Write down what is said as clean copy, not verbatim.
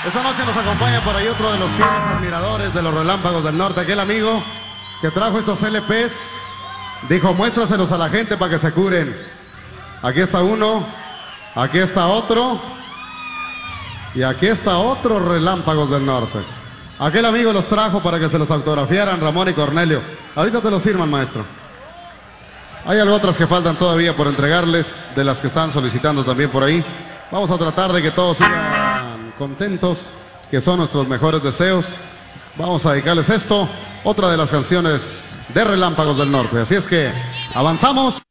Esta noche nos acompaña por ahí otro de los fieles admiradores de los Relámpagos del Norte, aquel amigo que trajo estos LPs. Dijo, muéstraselos a la gente para que se curen. Aquí está uno, aquí está otro y aquí está otro Relámpagos del Norte. Aquel amigo los trajo para que se los autografiaran Ramón y Cornelio. Ahorita te los firman, maestro. Hay algo otras que faltan todavía por entregarles, de las que están solicitando también por ahí. Vamos a tratar de que todos sigan contentos, que son nuestros mejores deseos. Vamos a dedicarles esto, otra de las canciones de Relámpagos del Norte. Así es que avanzamos.